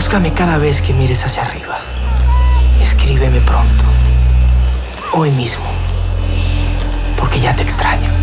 Búscame cada vez que mires hacia arriba. Escríbeme pronto. Hoy mismo. Porque ya te extraño.